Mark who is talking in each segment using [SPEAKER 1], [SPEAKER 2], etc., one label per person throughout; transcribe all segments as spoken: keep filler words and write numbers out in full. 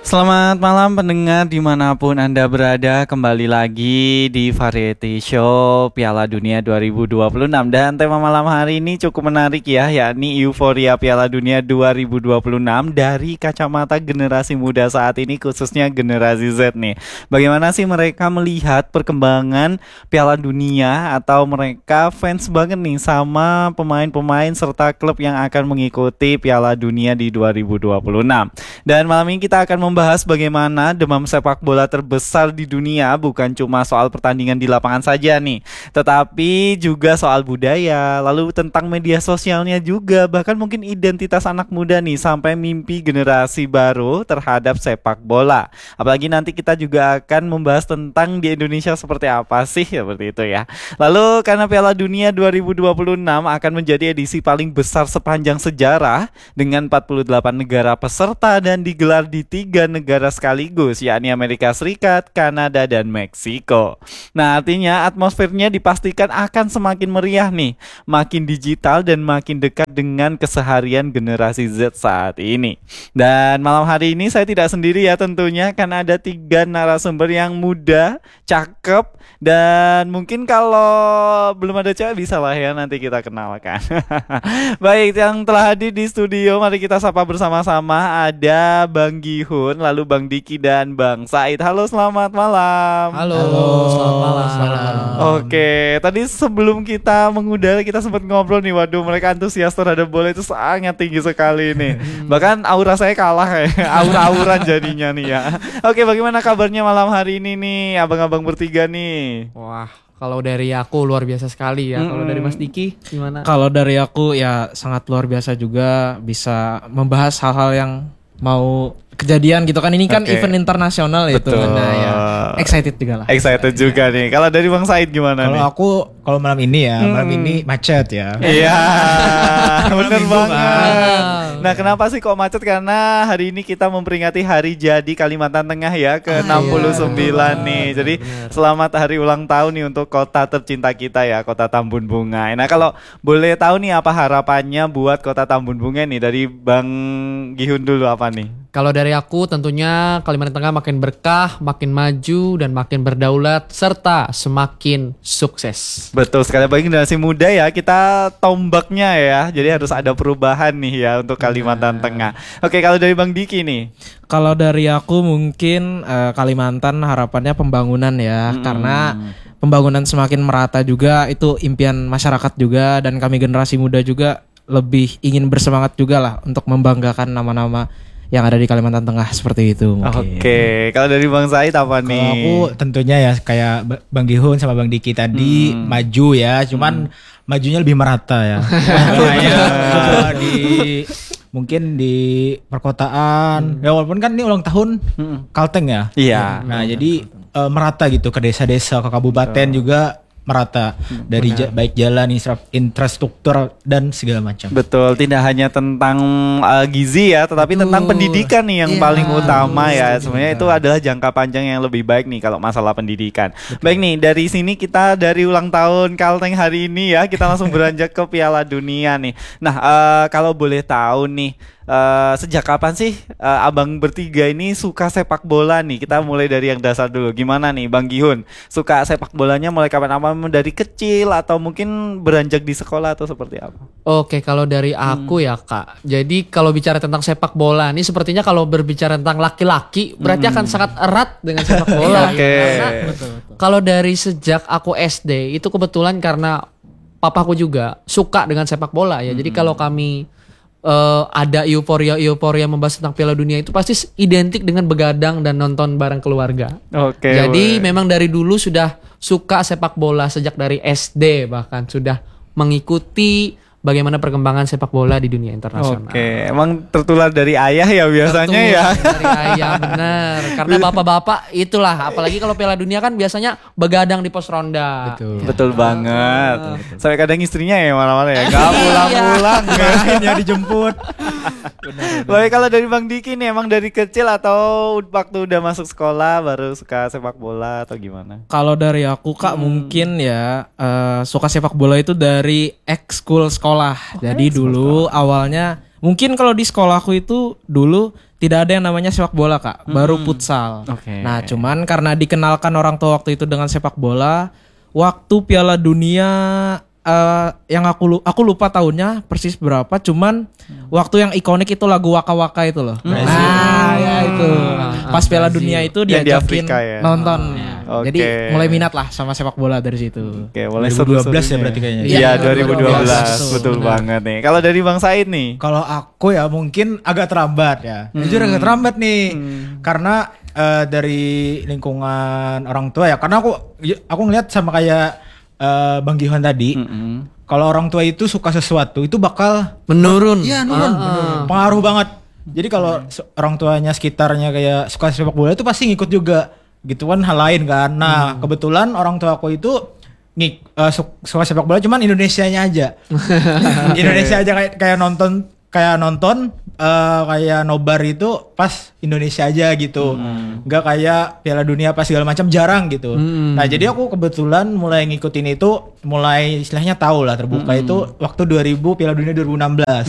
[SPEAKER 1] Selamat malam pendengar dimanapun Anda berada. Kembali lagi di Variety Show Piala Dunia dua ribu dua puluh enam. Dan tema malam hari ini cukup menarik ya, yakni euforia Piala Dunia dua ribu dua puluh enam dari kacamata generasi muda saat ini, khususnya generasi Z nih. Bagaimana sih mereka melihat perkembangan Piala Dunia, atau mereka fans banget nih sama pemain-pemain serta klub yang akan mengikuti Piala Dunia di dua ribu dua puluh enam. Dan malam ini kita akan membahas bagaimana demam sepak bola terbesar di dunia bukan cuma soal pertandingan di lapangan saja nih, tetapi juga soal budaya, lalu tentang media sosialnya juga, bahkan mungkin identitas anak muda nih, sampai mimpi generasi baru terhadap sepak bola. Apalagi nanti kita juga akan membahas tentang di Indonesia seperti apa sih, seperti itu ya. Lalu karena Piala Dunia dua ribu dua puluh enam akan menjadi edisi paling besar sepanjang sejarah dengan empat puluh delapan negara peserta dan digelar di tiga negara sekaligus, yakni Amerika Serikat, Kanada, dan Meksiko. Nah, artinya atmosfernya dipastikan akan semakin meriah nih, makin digital dan makin dekat dengan keseharian generasi Z saat ini. Dan malam hari ini saya tidak sendiri ya tentunya, karena ada tiga narasumber yang muda, cakep, dan mungkin kalau belum ada cewek bisa lah ya nanti kita kenalkan. Baik, yang telah hadir di studio, mari kita sapa bersama-sama. Ada Bang Gihun, lalu Bang Diki, dan Bang Said. Halo, selamat malam.
[SPEAKER 2] Halo, Halo selamat malam.
[SPEAKER 1] Selamat malam. Oke, tadi sebelum kita mengudara kita sempat ngobrol nih. Waduh, mereka antusias terhadap bola itu sangat tinggi sekali nih. Bahkan aura saya kalah ya, aura-auran jadinya nih ya. Oke, bagaimana kabarnya malam hari ini nih, abang-abang bertiga nih?
[SPEAKER 2] Wah, kalau dari aku luar biasa sekali ya. Mm-hmm. Kalau dari Mas Diki gimana?
[SPEAKER 3] Kalau dari aku ya sangat luar biasa juga, bisa membahas hal-hal yang mau kejadian gitu kan, ini kan okay. Event internasional itu.
[SPEAKER 1] Betul.
[SPEAKER 3] Nah ya, excited juga lah.
[SPEAKER 1] Excited juga nih. Kalau dari Bang Said gimana
[SPEAKER 4] kalo
[SPEAKER 1] nih?
[SPEAKER 4] Kalau aku kalau malam ini ya, hmm. malam ini macet ya.
[SPEAKER 1] Iya, bener banget. Nah, kenapa sih kok macet? Karena hari ini kita memperingati hari jadi Kalimantan Tengah ya, ke enam puluh sembilan ah, iya. nih. Jadi bener. Selamat hari ulang tahun nih untuk kota tercinta kita ya, Kota Tambun Bunga. Nah, kalau boleh tahu nih apa harapannya buat Kota Tambun Bunga nih, dari Bang Gihun dulu apa nih?
[SPEAKER 2] Kalau dari aku tentunya Kalimantan Tengah makin berkah, makin maju, dan makin berdaulat, serta semakin sukses.
[SPEAKER 1] Betul sekali, bagi generasi muda ya, kita tombaknya ya. Jadi harus ada perubahan nih ya untuk Kalimantan nah. Tengah. Oke, kalau dari Bang Diki nih?
[SPEAKER 3] Kalau dari aku mungkin uh, Kalimantan harapannya pembangunan ya, hmm. karena pembangunan semakin merata juga, itu impian masyarakat juga, dan kami generasi muda juga lebih ingin bersemangat juga lah untuk membanggakan nama-nama yang ada di Kalimantan Tengah seperti itu.
[SPEAKER 1] Oke, okay. Kalau dari Bang Said apa nih?
[SPEAKER 4] Kalau aku tentunya ya kayak Bang Gihun sama Bang Diki tadi, hmm. maju ya, cuman hmm. majunya lebih merata ya. ya di mungkin di perkotaan. Hmm. Ya walaupun kan ini ulang tahun hmm. Kalteng ya.
[SPEAKER 1] Iya.
[SPEAKER 4] Nah, hmm. jadi uh, merata gitu ke desa-desa, ke kabupaten oh. juga merata, dari ja, baik jalan, infrastruktur dan segala macam.
[SPEAKER 1] Betul, tidak hanya tentang uh, gizi ya, tetapi Betul. tentang pendidikan nih yang yeah. paling utama ya. Sebenarnya itu adalah jangka panjang yang lebih baik nih kalau masalah pendidikan. Betul. Baik nih, dari sini kita dari ulang tahun Kalteng hari ini ya, kita langsung beranjak ke Piala Dunia nih. Nah, uh, kalau boleh tahu nih, Uh, sejak kapan sih uh, abang bertiga ini suka sepak bola nih? Kita mulai dari yang dasar dulu. Gimana nih Bang Gihun? Suka sepak bolanya mulai kapan? Apa dari kecil atau mungkin beranjak di sekolah atau seperti apa?
[SPEAKER 2] Oke, kalau dari aku hmm. ya Kak. Jadi kalau bicara tentang sepak bola ini sepertinya kalau berbicara tentang laki-laki berarti hmm. akan sangat erat dengan sepak bola.
[SPEAKER 1] Oke.
[SPEAKER 2] Karena kalau dari sejak aku S D itu kebetulan karena papaku juga suka dengan sepak bola ya. Hmm. Jadi kalau kami Uh, ada euforia-euforia membahas tentang Piala Dunia itu pasti identik dengan begadang dan nonton bareng keluarga.
[SPEAKER 1] Oke.
[SPEAKER 2] Jadi
[SPEAKER 1] boleh.
[SPEAKER 2] memang dari dulu sudah suka sepak bola sejak dari S D, bahkan sudah mengikuti bagaimana perkembangan sepak bola di dunia internasional.
[SPEAKER 1] Oke, emang tertular dari ayah ya biasanya tertular ya.
[SPEAKER 2] Dari ayah benar. Karena bapak-bapak itulah, apalagi kalau Piala Dunia kan biasanya begadang di pos ronda.
[SPEAKER 1] Betul, ya. Betul banget. Betul. Sampai kadang istrinya ya mana-mana ya, nggak pulang-pulang, ya dijemput. Baik, kalau dari Bang Diki nih, emang dari kecil atau waktu udah masuk sekolah baru suka sepak bola atau gimana?
[SPEAKER 3] Kalau dari aku Kak, hmm. mungkin ya uh, suka sepak bola itu dari ekskul sekolah. Oh, Jadi dulu sekolah. awalnya Mungkin kalau di sekolahku itu dulu tidak ada yang namanya sepak bola kak, baru futsal.
[SPEAKER 1] Oke.
[SPEAKER 3] Nah cuman karena dikenalkan orang tua waktu itu dengan sepak bola, waktu Piala Dunia eh, yang aku lu- aku lupa tahunnya persis berapa, cuman waktu yang ikonik itu lagu Waka Waka itu loh. Nah ya itu pas Piala Dunia itu
[SPEAKER 1] Yang di
[SPEAKER 3] diajakin
[SPEAKER 1] Afrika ya?
[SPEAKER 3] nonton.
[SPEAKER 1] Oke.
[SPEAKER 3] Jadi mulai minat lah sama sepak bola dari situ.
[SPEAKER 1] Oke, mulai
[SPEAKER 4] dua ribu dua belas ya
[SPEAKER 1] seru-serunya.
[SPEAKER 4] berarti kayaknya.
[SPEAKER 1] Iya,
[SPEAKER 3] Iya,
[SPEAKER 1] dua ribu dua belas.
[SPEAKER 3] dua ribu dua belas.
[SPEAKER 1] Betul
[SPEAKER 3] Benar.
[SPEAKER 1] banget nih. Kalau dari Bang Said nih.
[SPEAKER 4] Kalau aku ya mungkin agak terlambat ya. Jujur agak terlambat nih. Karena eh, dari lingkungan orang tua ya. Karena aku aku ngeliat sama kayak eh, Bang Gihan tadi.
[SPEAKER 1] Mm-mm.
[SPEAKER 4] Kalau orang tua itu suka sesuatu itu bakal
[SPEAKER 2] Menurun.
[SPEAKER 4] iya nurun,
[SPEAKER 2] Ah, ah.
[SPEAKER 4] pengaruh banget. Jadi kalau se- orang tuanya sekitarnya kayak suka sepak bola itu pasti ngikut juga. Gitu kan hal lain kan. Nah, kebetulan orang tua aku itu ngik eh, su- suka sepak bola cuman Indonesianya aja. Indonesia aja kayak kayak nonton kayak nonton eh, kayak nobar itu pas Indonesia aja gitu. Enggak kayak Piala Dunia pas segala macam jarang gitu. Nah, jadi aku kebetulan mulai ngikutin itu mulai istilahnya tahu lah terbuka itu waktu dua ribu Piala Dunia dua ribu enam belas.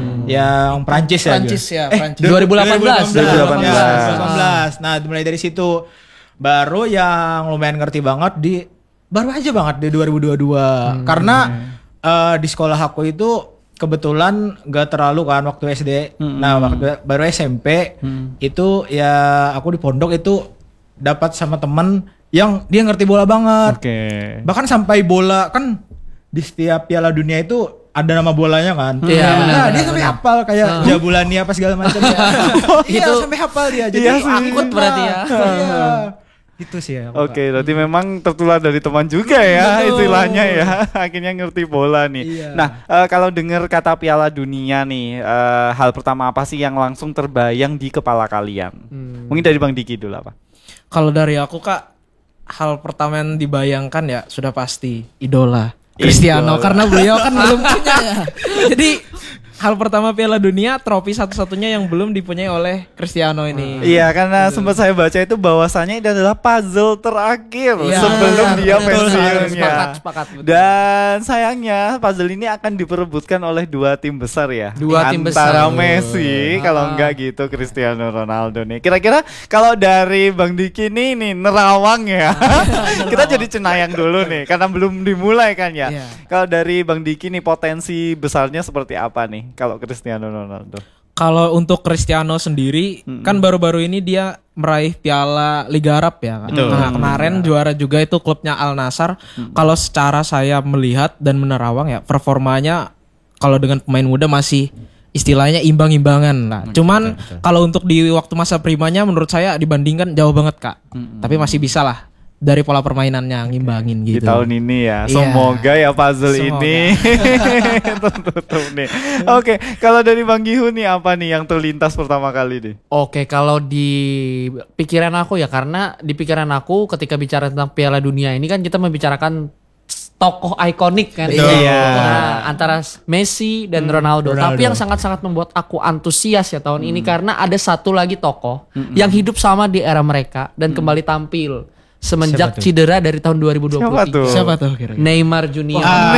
[SPEAKER 4] Yang Prancis ya.
[SPEAKER 3] Prancis
[SPEAKER 4] Gil?
[SPEAKER 3] ya,
[SPEAKER 4] Eh,
[SPEAKER 3] Prancis.
[SPEAKER 2] dua ribu delapan belas.
[SPEAKER 1] dua ribu delapan belas.
[SPEAKER 4] dua ribu delapan belas. Nah, mulai dari situ baru yang lumayan ngerti banget di baru aja banget di dua ribu dua puluh dua. Karena eh, di sekolah aku itu kebetulan gak terlalu kan waktu S D. Nah, waktu baru S M P itu ya aku di pondok itu dapat sama temen yang dia ngerti bola banget.
[SPEAKER 1] Oke.
[SPEAKER 4] Bahkan sampai bola kan di setiap Piala Dunia itu ada nama bolanya kan.
[SPEAKER 2] Iya,
[SPEAKER 4] Nah,
[SPEAKER 2] benar,
[SPEAKER 4] dia
[SPEAKER 2] benar,
[SPEAKER 4] sampai
[SPEAKER 2] benar.
[SPEAKER 4] hafal kayak Jabulani apa segala macam ya. Iya,
[SPEAKER 2] Itu-
[SPEAKER 4] sampai hafal dia. Jadi
[SPEAKER 1] Iya sih.
[SPEAKER 2] Akut berarti ya.
[SPEAKER 4] Iya. Itu sih ya.
[SPEAKER 1] Oke, berarti memang tertular dari teman juga ya istilahnya ya. Akhirnya ngerti bola nih.
[SPEAKER 4] Iya.
[SPEAKER 1] Nah, eh, kalau dengar kata Piala Dunia nih, eh, hal pertama apa sih yang langsung terbayang di kepala kalian? Mungkin dari Bang Diki dulu apa?
[SPEAKER 3] Kalau dari aku kak, hal pertama yang dibayangkan ya sudah pasti idola Cristiano
[SPEAKER 1] Idola.
[SPEAKER 3] karena beliau kan belum punya ya. Jadi hal pertama Piala Dunia, trofi satu-satunya yang belum dipunyai oleh Cristiano ini.
[SPEAKER 1] Iya, karena sempat saya baca itu bahwasanya ini adalah puzzle terakhir
[SPEAKER 3] Iya,
[SPEAKER 1] sebelum
[SPEAKER 3] benar,
[SPEAKER 1] dia
[SPEAKER 3] betul
[SPEAKER 1] pensiunnya.
[SPEAKER 2] Sepakat, sepakat, betul.
[SPEAKER 1] Dan sayangnya puzzle ini akan diperebutkan oleh dua tim besar ya.
[SPEAKER 2] Dua tim
[SPEAKER 1] Antara
[SPEAKER 2] besar.
[SPEAKER 1] Messi, kalau enggak gitu Cristiano Ronaldo nih. Kira-kira kalau dari Bang Diki nih nih nerawang ya. Kita jadi cenayang dulu nih karena belum dimulai kan ya.
[SPEAKER 3] Iya.
[SPEAKER 1] Kalau dari Bang Diki nih potensi besarnya seperti apa nih kalau Cristiano Ronaldo?
[SPEAKER 3] Kalau untuk Cristiano sendiri kan baru-baru ini dia meraih Piala Liga Arab ya. Kak. Nah, kemarin juara juga itu klubnya Al Nassr. Kalau secara saya melihat dan menerawang ya performanya kalau dengan pemain muda masih istilahnya imbang-imbangan lah. Cuman kalau untuk di waktu masa primanya menurut saya dibandingkan jauh banget Kak. Tapi masih bisa lah dari pola permainannya ngimbangin
[SPEAKER 1] Di
[SPEAKER 3] gitu.
[SPEAKER 1] tahun ini ya.
[SPEAKER 3] Iya.
[SPEAKER 1] Semoga ya puzzle
[SPEAKER 3] Semoga.
[SPEAKER 1] ini tertutup nih. Oke, kalau dari Bang Gihu nih apa nih yang terlintas pertama kali nih?
[SPEAKER 2] Oke, kalau di pikiran aku ya, karena di pikiran aku ketika bicara tentang Piala Dunia ini kan kita membicarakan tokoh ikonik kan.
[SPEAKER 1] Betul. Iya.
[SPEAKER 2] Nah, antara Messi dan Ronaldo.
[SPEAKER 4] Ronaldo.
[SPEAKER 2] Tapi yang sangat-sangat membuat aku antusias ya tahun ini karena ada satu lagi tokoh yang hidup sama di era mereka dan kembali tampil semenjak
[SPEAKER 4] Siapa tuh?
[SPEAKER 2] cedera dari tahun dua ribu dua puluh
[SPEAKER 1] Siapa
[SPEAKER 2] tiga.
[SPEAKER 1] tuh?
[SPEAKER 3] Siapa tuh kira-kira?
[SPEAKER 2] Neymar Junior.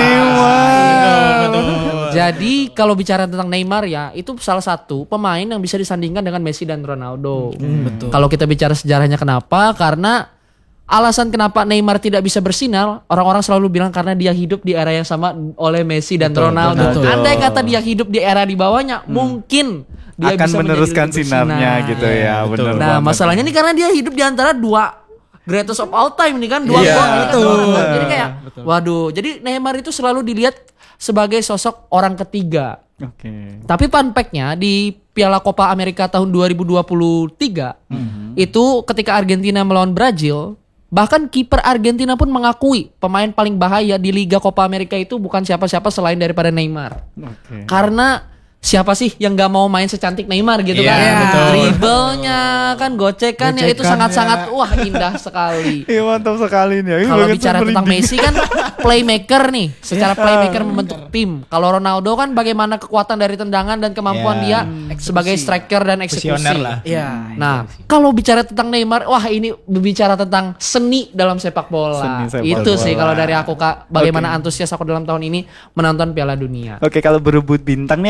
[SPEAKER 2] Jadi kalau bicara tentang Neymar ya, itu salah satu pemain yang bisa disandingkan dengan Messi dan Ronaldo.
[SPEAKER 3] betul.
[SPEAKER 2] Kalau kita bicara sejarahnya kenapa? Karena alasan kenapa Neymar tidak bisa bersinar, orang-orang selalu bilang karena dia hidup di era yang sama oleh Messi dan Ronaldo.
[SPEAKER 1] Ronaldo.
[SPEAKER 2] Andai kata dia hidup di era di bawahnya, mungkin dia
[SPEAKER 1] Akan
[SPEAKER 2] bisa
[SPEAKER 1] meneruskan
[SPEAKER 2] menjadi lebih
[SPEAKER 1] sinarnya
[SPEAKER 2] bersinar.
[SPEAKER 1] gitu ya,
[SPEAKER 4] betul.
[SPEAKER 1] bener
[SPEAKER 2] Nah,
[SPEAKER 1] banget.
[SPEAKER 2] masalahnya nih karena dia hidup di antara dua greatest of all time nih kan, dua
[SPEAKER 1] Iya,
[SPEAKER 2] gol ini kan
[SPEAKER 1] betul.
[SPEAKER 2] dua gol. Jadi kayak waduh, jadi Neymar itu selalu dilihat sebagai sosok orang ketiga.
[SPEAKER 1] Oke.
[SPEAKER 2] Tapi fun fact-nya di Piala Copa America tahun dua ribu dua puluh tiga itu ketika Argentina melawan Brazil, bahkan kiper Argentina pun mengakui pemain paling bahaya di Liga Copa America itu bukan siapa-siapa selain daripada Neymar.
[SPEAKER 1] Oke.
[SPEAKER 2] Karena siapa sih yang gak mau main secantik Neymar gitu
[SPEAKER 4] Iya,
[SPEAKER 2] kan?
[SPEAKER 4] betul.
[SPEAKER 2] Dribblenya kan, gocekannya itu
[SPEAKER 4] Gocekannya.
[SPEAKER 2] sangat-sangat wah indah sekali.
[SPEAKER 1] Iya, mantap sekali nih. Ih,
[SPEAKER 2] Kalau
[SPEAKER 1] banget
[SPEAKER 2] bicara
[SPEAKER 1] merinding.
[SPEAKER 2] tentang Messi kan playmaker nih, secara playmaker membentuk tim. Kalau Ronaldo kan bagaimana kekuatan dari tendangan dan kemampuan
[SPEAKER 4] Ya,
[SPEAKER 2] dia sebagai striker dan eksekusi.
[SPEAKER 4] Visioner lah.
[SPEAKER 3] Iya.
[SPEAKER 2] Nah, kalau bicara tentang Neymar, wah ini berbicara tentang seni dalam sepak bola.
[SPEAKER 1] Seni sepak
[SPEAKER 2] Itu
[SPEAKER 1] bola.
[SPEAKER 2] sih kalau dari aku Kak, bagaimana antusias aku dalam tahun ini menonton Piala Dunia.
[SPEAKER 1] Oke, kalau berebut bintang nih ada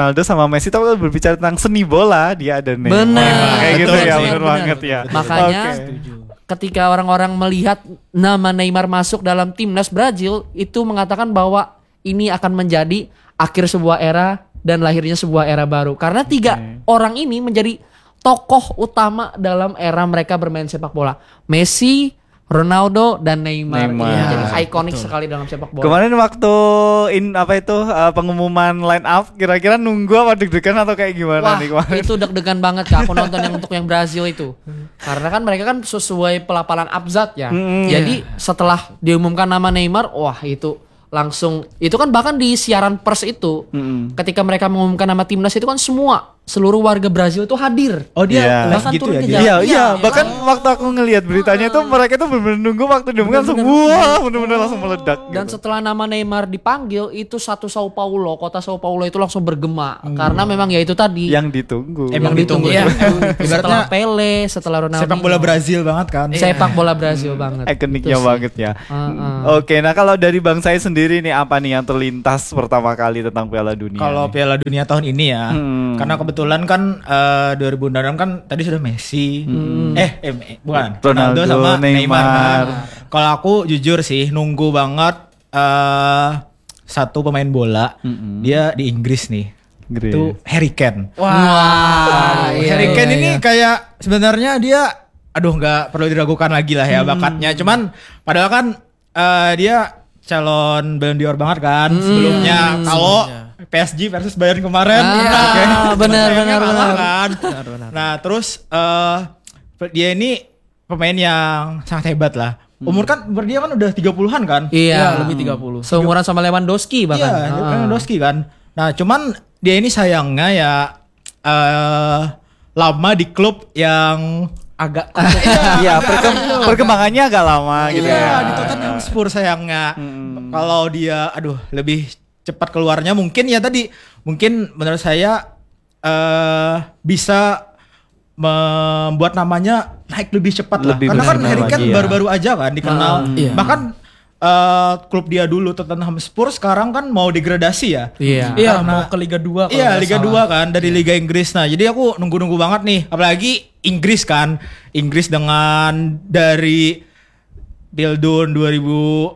[SPEAKER 1] Ronaldo sama Messi, tapi kalau berbicara tentang seni bola dia ada Neymar.
[SPEAKER 2] Benar.
[SPEAKER 1] Kayak gitu
[SPEAKER 2] Betul
[SPEAKER 1] ya,
[SPEAKER 2] sih,
[SPEAKER 1] benar
[SPEAKER 2] benar,
[SPEAKER 1] banget
[SPEAKER 2] betul,
[SPEAKER 1] ya.
[SPEAKER 2] betul. Makanya
[SPEAKER 1] Oke.
[SPEAKER 2] ketika orang-orang melihat nama Neymar masuk dalam timnas Brazil, itu mengatakan bahwa ini akan menjadi akhir sebuah era dan lahirnya sebuah era baru. Karena tiga orang ini menjadi tokoh utama dalam era mereka bermain sepak bola. Messi, Ronaldo, dan Neymar.
[SPEAKER 1] Neymar.
[SPEAKER 2] Ini menjadi
[SPEAKER 1] Ya,
[SPEAKER 2] ikonik sekali dalam sepak bola.
[SPEAKER 1] Kemarin waktu in apa itu uh, pengumuman line up, kira-kira nunggu apa deg-degan atau kayak gimana
[SPEAKER 2] Wah,
[SPEAKER 1] nih kemarin?
[SPEAKER 2] itu deg-degan banget Kak. Aku nonton yang untuk yang Brazil itu. Karena kan mereka kan sesuai pelapalan abjad ya.
[SPEAKER 1] Mm,
[SPEAKER 2] Jadi setelah diumumkan nama Neymar, wah itu langsung, itu kan bahkan di siaran pers itu,
[SPEAKER 1] Mm-mm.
[SPEAKER 2] ketika mereka mengumumkan nama timnas itu kan semua seluruh warga Brazil itu hadir.
[SPEAKER 4] Oh dia
[SPEAKER 1] Iya.
[SPEAKER 4] live
[SPEAKER 2] Bahkan
[SPEAKER 4] gitu
[SPEAKER 2] turun
[SPEAKER 4] ya
[SPEAKER 2] ke
[SPEAKER 4] dia?
[SPEAKER 2] jalan.
[SPEAKER 1] Iya,
[SPEAKER 2] Iya,
[SPEAKER 1] iya,
[SPEAKER 2] iya.
[SPEAKER 1] bahkan waktu aku ngelihat beritanya itu mereka itu benar-benar nunggu waktu diumumkan langsung wah, benar-benar langsung meledak.
[SPEAKER 2] Dan
[SPEAKER 1] gitu.
[SPEAKER 2] setelah nama Neymar dipanggil, itu satu Sao Paulo, kota Sao Paulo itu langsung bergema. Karena memang ya itu tadi.
[SPEAKER 1] yang ditunggu.
[SPEAKER 4] Emang
[SPEAKER 2] yang
[SPEAKER 4] ditunggu
[SPEAKER 2] ya.
[SPEAKER 4] ya.
[SPEAKER 2] Setelah
[SPEAKER 4] Ibaratnya
[SPEAKER 2] Pele, setelah Ronaldo.
[SPEAKER 4] sepak bola Brazil banget kan.
[SPEAKER 2] Sepak bola Brazil banget.
[SPEAKER 1] Ikoniknya
[SPEAKER 2] Itu sih.
[SPEAKER 1] banget ya.
[SPEAKER 2] Uh-uh.
[SPEAKER 1] Oke, nah kalau dari Bang saya sendiri nih apa nih yang terlintas pertama kali tentang Piala Dunia?
[SPEAKER 4] Kalau
[SPEAKER 1] nih?
[SPEAKER 4] Piala Dunia tahun ini ya,
[SPEAKER 1] Hmm.
[SPEAKER 4] karena kebetulan kan eh, dua ribu enam kan tadi sudah Messi, eh, eh eh, bukan
[SPEAKER 1] Ronaldo,
[SPEAKER 4] Ronaldo, sama
[SPEAKER 1] Neymar.
[SPEAKER 4] Neymar. kan. Kalau aku jujur sih nunggu banget eh satu pemain bola,
[SPEAKER 1] Mm-mm.
[SPEAKER 4] dia di Inggris nih,
[SPEAKER 1] Inggris.
[SPEAKER 4] itu Harry Kane.
[SPEAKER 2] Wah, iya,
[SPEAKER 4] Harry Kane
[SPEAKER 2] iya,
[SPEAKER 4] ini
[SPEAKER 2] iya.
[SPEAKER 4] kayak sebenarnya dia, aduh nggak perlu diragukan lagi lah ya bakatnya. Cuman padahal kan eh, dia calon Ballon d'Or banget kan sebelumnya. Kalau P S G versus Bayern kemarin,
[SPEAKER 2] Ah,
[SPEAKER 4] oke.
[SPEAKER 2] benar,
[SPEAKER 4] Sayangnya
[SPEAKER 2] benar,
[SPEAKER 4] kalah
[SPEAKER 2] benar.
[SPEAKER 4] kan. Nah terus eh dia ini pemain yang sangat hebat lah. Umur kan dia kan udah tiga puluhan kan?
[SPEAKER 2] Iya,
[SPEAKER 3] lebih tiga puluh.
[SPEAKER 2] Seumuran sama Lewandowski bahkan.
[SPEAKER 4] Iya,
[SPEAKER 2] Ah.
[SPEAKER 4] Lewandowski kan. Nah, cuman dia ini sayangnya ya eh lama di klub yang
[SPEAKER 3] Agak
[SPEAKER 1] Iya, perkem- perkembangannya agak lama gitu
[SPEAKER 4] iya,
[SPEAKER 1] ya.
[SPEAKER 4] di Tottenham Hotspur sayangnya.
[SPEAKER 1] Hmm.
[SPEAKER 4] Kalau dia aduh lebih cepat keluarnya mungkin ya tadi mungkin menurut saya eh bisa membuat namanya naik lebih cepat lah.
[SPEAKER 1] Lebih
[SPEAKER 4] Karena kan
[SPEAKER 1] bersinar
[SPEAKER 4] Harry Kane
[SPEAKER 1] lagi ya.
[SPEAKER 4] baru-baru aja kan dikenal.
[SPEAKER 2] Ah,
[SPEAKER 3] iya.
[SPEAKER 4] Bahkan eh, klub dia dulu Tottenham Hotspur sekarang kan mau degradasi ya.
[SPEAKER 2] Iya.
[SPEAKER 3] Iya,
[SPEAKER 4] Karena-
[SPEAKER 3] mau ke Liga dua kalau
[SPEAKER 4] Iya
[SPEAKER 3] nggak
[SPEAKER 4] Liga
[SPEAKER 3] salah.
[SPEAKER 4] dua kan dari Liga Inggris. Nah jadi aku nunggu-nunggu banget nih. Apalagi Inggris kan. Inggris dengan dari Bildun dua ribu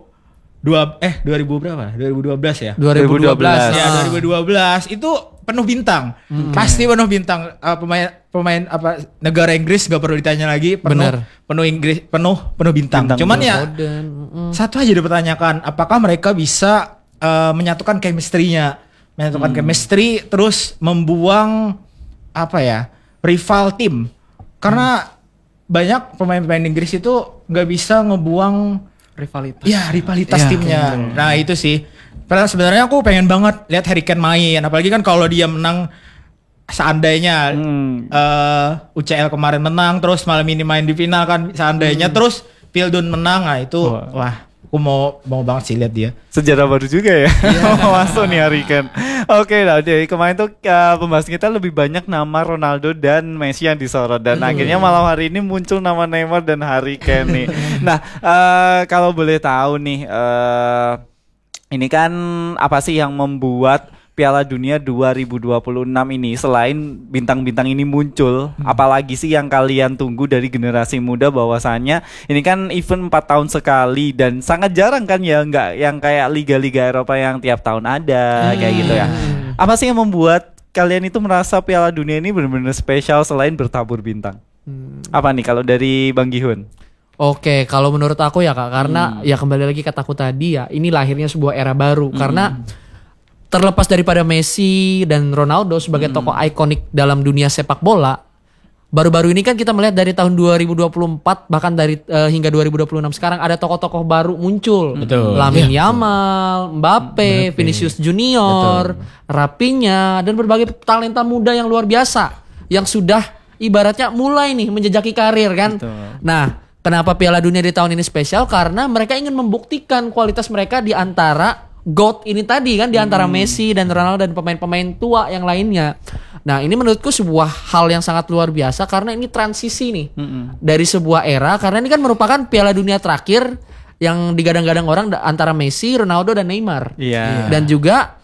[SPEAKER 4] dua eh dua ribu berapa? dua ribu dua belas ya?
[SPEAKER 2] dua ribu dua belas.
[SPEAKER 4] Ya
[SPEAKER 2] Ah.
[SPEAKER 4] dua ribu dua belas itu penuh bintang. Pasti penuh bintang. Eh, pemain pemain apa negara Inggris gak perlu ditanya lagi. Penuh
[SPEAKER 2] Bener.
[SPEAKER 4] penuh Inggris penuh penuh bintang.
[SPEAKER 1] Bintang,
[SPEAKER 4] Cuman
[SPEAKER 1] betul.
[SPEAKER 4] ya
[SPEAKER 2] Foden, mm-mm.
[SPEAKER 4] satu aja dipertanyakan, apakah mereka bisa eh, menyatukan chemistry-nya, menyatukan chemistry, terus membuang apa ya rival tim, karena banyak pemain-pemain Inggris itu nggak bisa ngebuang
[SPEAKER 3] Rivalitas.
[SPEAKER 4] ya rivalitas
[SPEAKER 3] Iya,
[SPEAKER 4] timnya. Nah itu sih. Padahal sebenarnya aku pengen banget lihat Harry Kane main, apalagi kan kalau dia menang, seandainya
[SPEAKER 1] Hmm.
[SPEAKER 4] eh, U C L kemarin menang, terus malam ini main di final kan, seandainya terus Pildun menang, nah itu
[SPEAKER 1] Wah.
[SPEAKER 4] wah, aku mau mau banget sih lihat dia.
[SPEAKER 1] Sejarah baru juga ya. Masuk nih Harry Kane. Oke, nah dari kemarin tuh uh, pembahasan kita lebih banyak nama Ronaldo dan Messi yang disorot dan akhirnya malam hari ini muncul nama Neymar dan Harry Kane nih. Nah, uh, kalau boleh tahu nih uh, ini kan apa sih yang membuat Piala Dunia dua ribu dua puluh enam ini selain bintang-bintang ini muncul, apalagi sih yang kalian tunggu dari generasi muda, bahwasannya ini kan event empat tahun sekali dan sangat jarang kan ya nggak yang kayak liga-liga Eropa yang tiap tahun ada kayak gitu ya. Apa sih yang membuat kalian itu merasa Piala Dunia ini benar-benar spesial selain bertabur bintang? Apa nih kalau dari Bang Gihun?
[SPEAKER 2] Oke, kalau menurut aku ya Kak, karena ya kembali lagi kataku tadi ya, ini lahirnya sebuah era baru karena terlepas daripada Messi dan Ronaldo sebagai tokoh ikonik dalam dunia sepak bola, baru-baru ini kan kita melihat dari tahun dua ribu dua puluh empat bahkan dari eh, hingga dua ribu dua puluh enam sekarang ada tokoh-tokoh baru muncul.
[SPEAKER 4] Betul.
[SPEAKER 2] Lamine Yamal, Mbappe, Vinicius Junior, Rafinha dan berbagai talenta muda yang luar biasa yang sudah ibaratnya mulai nih menjejaki karir kan.
[SPEAKER 1] Betul.
[SPEAKER 2] Nah, kenapa Piala Dunia di tahun ini spesial? Karena mereka ingin membuktikan kualitas mereka di antara GOAT ini tadi kan, di antara Messi dan Ronaldo dan pemain-pemain tua yang lainnya. Nah, ini menurutku sebuah hal yang sangat luar biasa karena ini transisi nih dari sebuah era, karena ini kan merupakan Piala Dunia terakhir yang digadang-gadang orang da- antara Messi, Ronaldo dan Neymar.
[SPEAKER 1] Iya.
[SPEAKER 2] Dan juga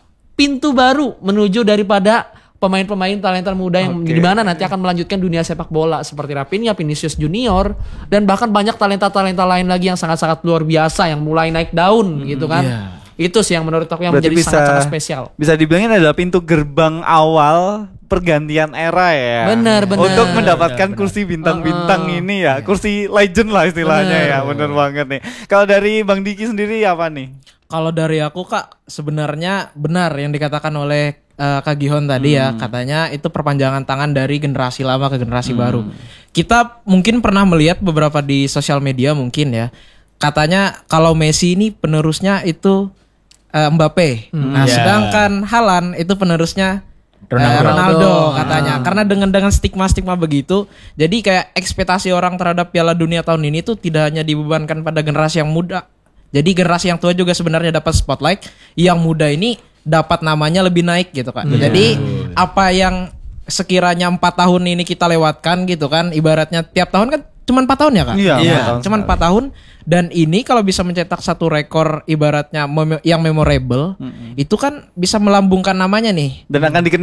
[SPEAKER 2] pintu baru menuju daripada pemain-pemain talenta muda yang
[SPEAKER 1] Oke.
[SPEAKER 2] di mana nanti akan melanjutkan dunia sepak bola seperti Rafinha, Vinicius Junior dan bahkan banyak talenta-talenta lain lagi yang sangat-sangat luar biasa yang mulai naik daun gitu kan.
[SPEAKER 4] iya.
[SPEAKER 2] Itu sih yang menurut aku yang
[SPEAKER 1] Berarti
[SPEAKER 2] menjadi
[SPEAKER 1] bisa
[SPEAKER 2] sangat-sangat spesial.
[SPEAKER 1] Bisa dibilangin adalah pintu gerbang awal pergantian era ya.
[SPEAKER 2] Benar, benar.
[SPEAKER 1] Untuk mendapatkan
[SPEAKER 4] Benar, benar.
[SPEAKER 1] kursi bintang-bintang
[SPEAKER 2] Uh-uh.
[SPEAKER 1] ini ya, kursi legend lah istilahnya
[SPEAKER 2] Benar.
[SPEAKER 1] ya. Bener banget nih. Kalau dari Bang Diki sendiri apa nih?
[SPEAKER 3] Kalau dari aku Kak, sebenarnya benar yang dikatakan oleh uh, Kak Gihon tadi ya, katanya itu perpanjangan tangan dari generasi lama ke generasi baru. Kita mungkin pernah melihat beberapa di sosial media mungkin ya, katanya kalau Messi ini penerusnya itu uh, Mbappe. Nah,
[SPEAKER 4] Ya.
[SPEAKER 3] sedangkan Haaland itu penerusnya uh,
[SPEAKER 4] Ronaldo.
[SPEAKER 3] Ronaldo katanya. Karena dengan dengan stigma-stigma begitu, jadi kayak ekspektasi orang terhadap Piala Dunia tahun ini tuh tidak hanya dibebankan pada generasi yang muda. Jadi generasi yang tua juga sebenarnya dapat spotlight, yang muda ini dapat namanya lebih naik gitu kan. Jadi apa yang sekiranya empat tahun ini kita lewatkan gitu kan, ibaratnya tiap tahun kan cuma empat tahun ya Kak?
[SPEAKER 1] Iya,
[SPEAKER 3] Iya,
[SPEAKER 1] empat tahun
[SPEAKER 3] cuma
[SPEAKER 1] sekali.
[SPEAKER 3] empat tahun. Dan ini kalau bisa mencetak satu rekor ibaratnya mem- yang memorable, itu kan bisa melambungkan namanya nih.
[SPEAKER 1] Dan akan dikenal